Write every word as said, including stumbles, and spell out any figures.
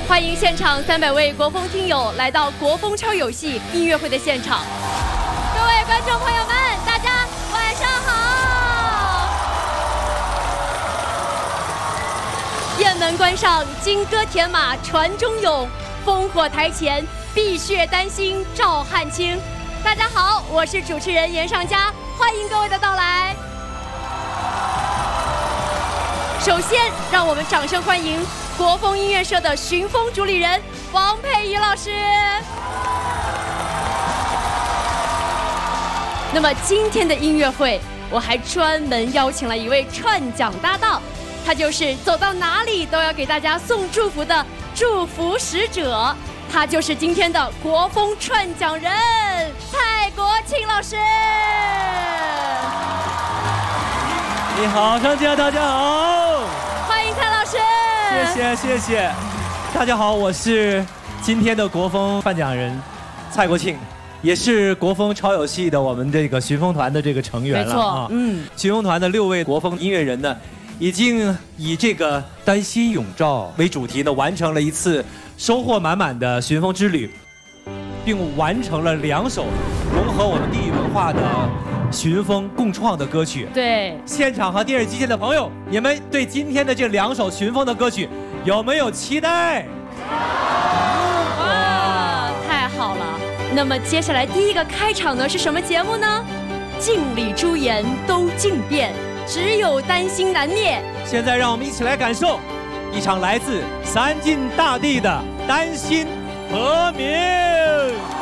欢迎现场三百位国风听友来到国风超游戏音乐会的现场。各位观众朋友们，大家晚上好！雁门关上金戈铁马传忠勇，烽火台前碧血丹心照汗青。大家好，我是主持人严尚佳，欢迎各位的到来。首先，让我们掌声欢迎国风音乐社的寻风主理人王佩仪老师。那么今天的音乐会，我还专门邀请了一位串讲搭档，他就是走到哪里都要给大家送祝福的祝福使者，他就是今天的国风串讲人蔡国庆老师。 你好，尚佳，大家好， 欢迎蔡老师。 谢谢谢谢，大家好，我是今天的国风串讲人蔡国庆，也是国风超游戏的我们这个寻风团的这个成员了。 没错， 啊， 嗯， 寻风团的六位国风音乐人呢，已经以这个丹心永照为主题呢，完成了一次收获满满的寻风之旅，并完成了两首融合我们地域文化的寻风共创的歌曲。 对， 现场和电视机前的朋友，你们对今天的这两首寻风的歌曲有没有期待？ 哇，太好了！那么接下来第一个开场呢是什么节目呢？镜里珠颜都镜变，只有丹心难灭。 现在让我们一起来感受一场来自三晋大地的丹心和鸣。